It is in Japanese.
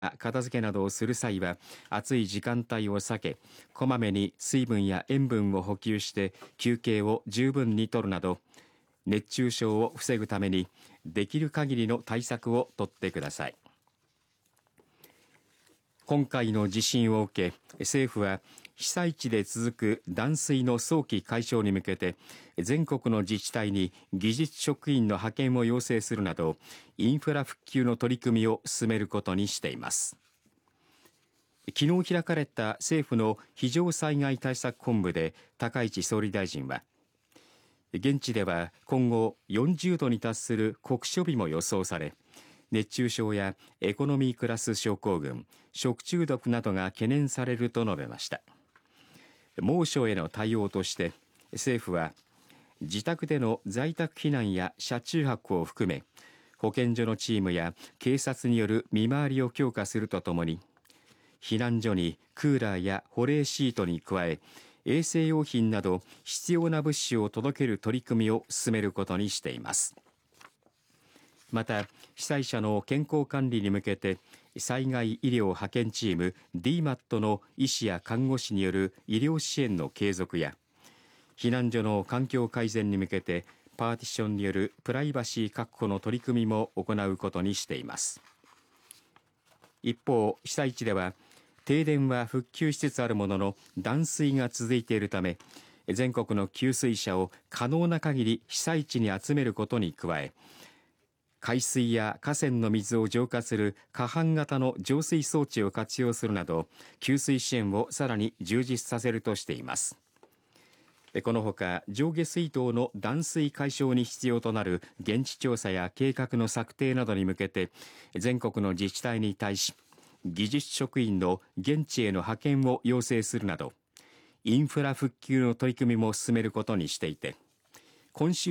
片付けなどをする際は暑い時間帯を避け、こまめに水分や塩分を補給して休憩を十分にとるなど熱中症を防ぐためにできる限りの対策を取ってください。今回の地震を受け、政府は被災地で続く断水の早期解消に向けて全国の自治体に技術職員の派遣を要請するなどインフラ復旧の取り組みを進めることにしています。昨日開かれた政府の非常災害対策本部で高市総理大臣は、現地では今後40度に達する酷暑日も予想され、熱中症やエコノミークラス症候群、食中毒などが懸念されると述べました。猛暑への対応として政府は自宅での在宅避難や車中泊を含め保健所のチームや警察による見回りを強化するとともに、避難所にクーラーや保冷シートに加え衛生用品など必要な物資を届ける取り組みを進めることにしています。また被災者の健康管理に向けて災害医療派遣チーム DMAT の医師や看護師による医療支援の継続や避難所の環境改善に向けてパーティションによるプライバシー確保の取り組みも行うことにしています。一方、被災地では停電は復旧しつつあるものの断水が続いているため全国の給水車を可能な限り被災地に集めることに加え、海水や河川の水を浄化する河畔型の浄水装置を活用するなど給水支援をさらに充実させるとしています。このほか上下水道の断水解消に必要となる現地調査や計画の策定などに向けて全国の自治体に対し技術職員の現地への派遣を要請するなどインフラ復旧の取り組みも進めることにしていて、今週